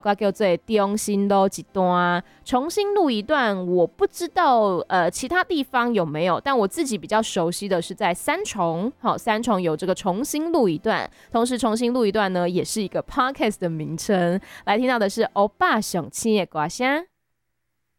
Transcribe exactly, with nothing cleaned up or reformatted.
歌叫做重新录一段，重新录一段。我不知道呃其他地方有没有，但我自己比较熟悉的是在三重，好，三重有这个重新录一段，同时重新录一段呢也是一个 podcast 的名称。来听到的是欧巴上青的歌声。